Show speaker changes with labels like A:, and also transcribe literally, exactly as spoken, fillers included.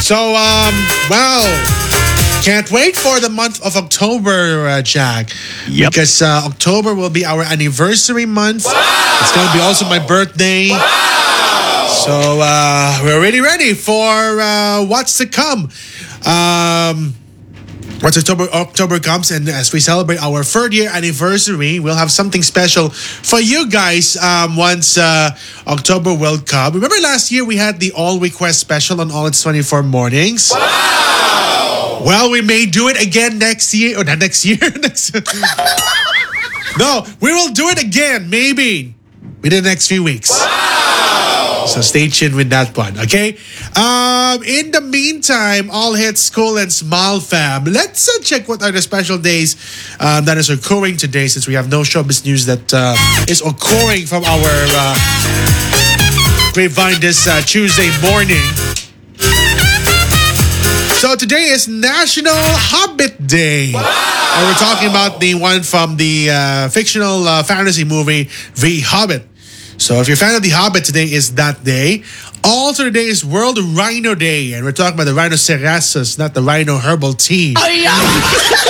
A: So, um, well, can't wait for the month of October, uh, Jack.
B: Yep.
A: Because uh, October will be our anniversary month. Wow. It's going to be also my birthday. Wow. So, uh, we're really ready for uh, what's to come. Um... Once October, October comes and as we celebrate our third year anniversary, we'll have something special for you guys um, once uh, October will come. Remember last year we had the All Request special on All It's twenty-four Mornings? Wow! Well, we may do it again next year. Or not next year. next No, we will do it again, maybe, within the next few weeks. Wow! So stay tuned with that one, okay? Um, in the meantime, All Hits, Cool and Small Fam. Let's uh, check what are the special days um, that is occurring today since we have no showbiz news that uh, is occurring from our uh, grapevine this uh, Tuesday morning. So today is National Hobbit Day. Wow. And we're talking about the one from the uh, fictional uh, fantasy movie, The Hobbit. So if you're a fan of The Hobbit, today is that day. Also today is World Rhino Day. And we're talking about the rhinoceros, not the rhino herbal tea. Oh, yeah.